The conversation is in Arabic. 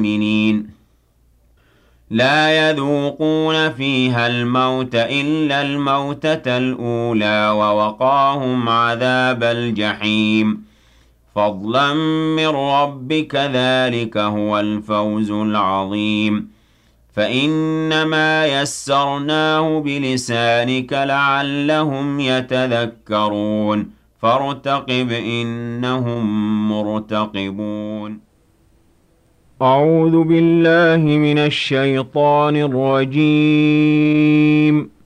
المؤمنين لا يذوقون فيها الموت إلا الموتة الأولى ووقاهم عذاب الجحيم فضلا من ربك ذلك هو الفوز العظيم فإنما يسرناه بلسانك لعلهم يتذكرون فارتقب إنهم مرتقبون أعوذ بالله من الشيطان الرجيم